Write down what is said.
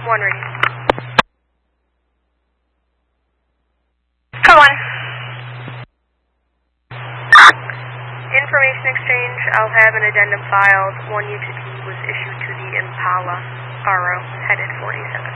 1 reading. Come on. Information exchange. I'll have an addendum filed. 1 UTT was issued to the Impala RO, headed 47.